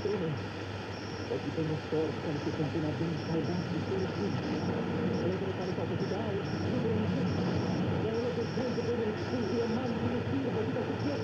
patrone. Oggi sono forza che continua ben salvati per qui. Avete caricato di dai, libero di tutti. Solo per gente per il scusi e mangi di stirbo di da